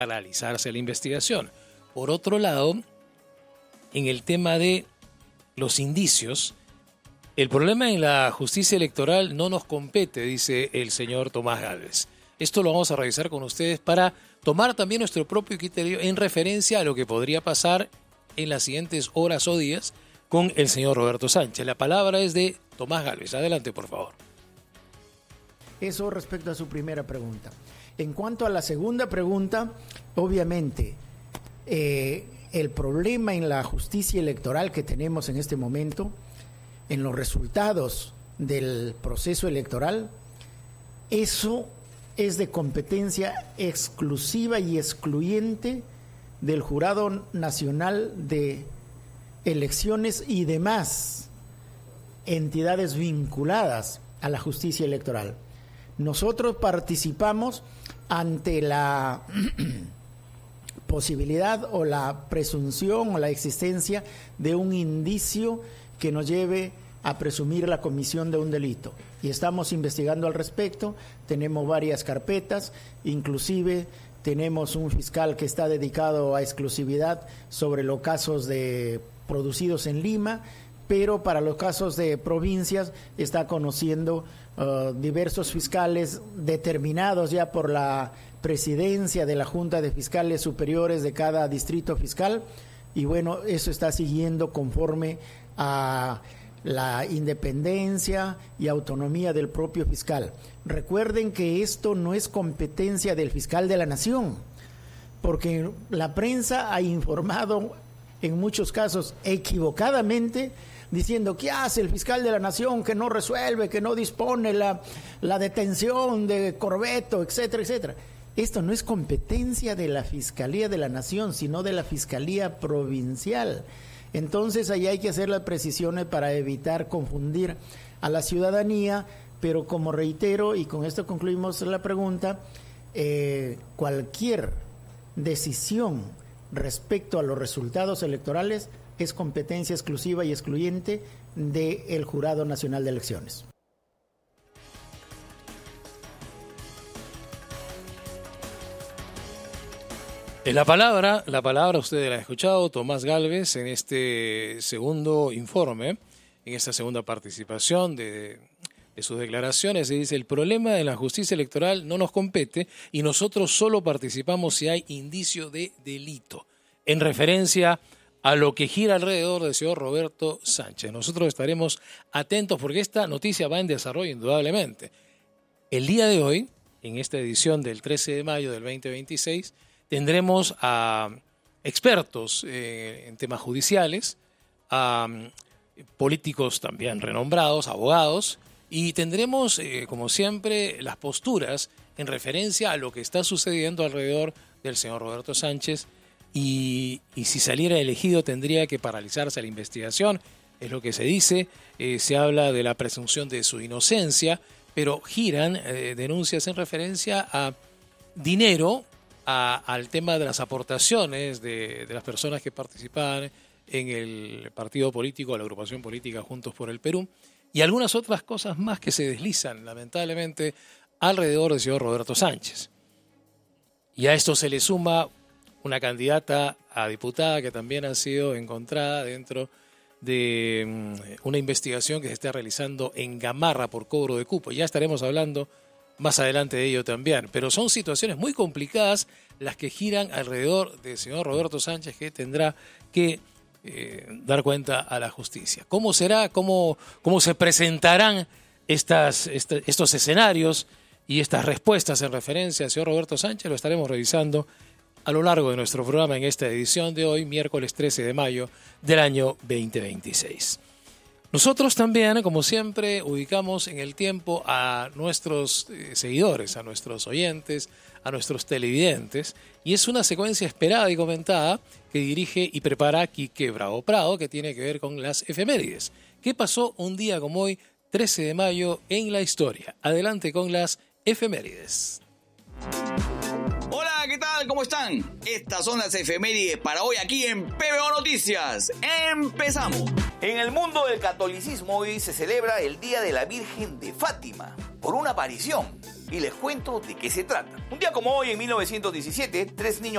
paralizarse la investigación. Por otro lado, en el tema de los indicios, el problema en la justicia electoral no nos compete, dice el señor Tomás Gálvez. Esto lo vamos a revisar con ustedes para tomar también nuestro propio criterio en referencia a lo que podría pasar en las siguientes horas o días con el señor Roberto Sánchez. La palabra es de Tomás Gálvez. Adelante, por favor. Eso respecto a su primera pregunta. En cuanto a la segunda pregunta, obviamente, el problema en la justicia electoral que tenemos en este momento, en los resultados del proceso electoral, eso es de competencia exclusiva y excluyente del Jurado Nacional de Elecciones y demás entidades vinculadas a la justicia electoral. Nosotros participamos ante la posibilidad o la presunción o la existencia de un indicio que nos lleve a presumir la comisión de un delito. Y estamos investigando al respecto, tenemos varias carpetas, inclusive tenemos un fiscal que está dedicado a exclusividad sobre los casos producidos en Lima, pero para los casos de provincias está conociendo diversos fiscales determinados ya por la presidencia de la Junta de Fiscales Superiores de cada distrito fiscal, y bueno, eso está siguiendo conforme a la independencia y autonomía del propio fiscal. Recuerden que esto no es competencia del fiscal de la Nación, porque la prensa ha informado en muchos casos equivocadamente, diciendo ¿qué hace el fiscal de la Nación que no resuelve, que no dispone la detención de Corbeto, etcétera, etcétera? Esto no es competencia de la Fiscalía de la Nación, sino de la Fiscalía Provincial. Entonces ahí hay que hacer las precisiones para evitar confundir a la ciudadanía, pero como reitero, y con esto concluimos la pregunta, cualquier decisión respecto a los resultados electorales es competencia exclusiva y excluyente del Jurado Nacional de Elecciones. La palabra usted la ha escuchado, Tomás Gálvez, en este segundo informe, en esta segunda participación de sus declaraciones, se dice: el problema de la justicia electoral no nos compete y nosotros solo participamos si hay indicio de delito, en referencia a lo que gira alrededor del señor Roberto Sánchez. Nosotros estaremos atentos porque esta noticia va en desarrollo indudablemente. El día de hoy, en esta edición del 13 de mayo del 2026, tendremos a expertos en temas judiciales, a políticos también renombrados, abogados, y tendremos, como siempre, las posturas en referencia a lo que está sucediendo alrededor del señor Roberto Sánchez, y si saliera elegido tendría que paralizarse la investigación, es lo que se dice. Se habla de la presunción de su inocencia, pero giran denuncias en referencia a dinero, al tema de las aportaciones de las personas que participaban en el partido político, la agrupación política Juntos por el Perú, y algunas otras cosas más que se deslizan, lamentablemente, alrededor del señor Roberto Sánchez. Y a esto se le suma una candidata a diputada que también ha sido encontrada dentro de una investigación que se está realizando en Gamarra por cobro de cupo. Ya estaremos hablando más adelante de ello también, pero son situaciones muy complicadas las que giran alrededor del señor Roberto Sánchez, que tendrá que dar cuenta a la justicia. ¿Cómo será? ¿Cómo se presentarán estos escenarios y estas respuestas en referencia al señor Roberto Sánchez? Lo estaremos revisando a lo largo de nuestro programa en esta edición de hoy, miércoles 13 de mayo del año 2026. Nosotros también, como siempre, ubicamos en el tiempo a nuestros seguidores, a nuestros oyentes, a nuestros televidentes, y es una secuencia esperada y comentada que dirige y prepara Quique Bravo Prado, que tiene que ver con las efemérides. ¿Qué pasó un día como hoy, 13 de mayo, en la historia? Adelante con las efemérides. Hola, ¿qué tal? ¿Cómo están? Estas son las efemérides para hoy aquí en PBO Noticias. ¡Empezamos! En el mundo del catolicismo hoy se celebra el Día de la Virgen de Fátima por una aparición. Y les cuento de qué se trata. Un día como hoy, en 1917, 3 niños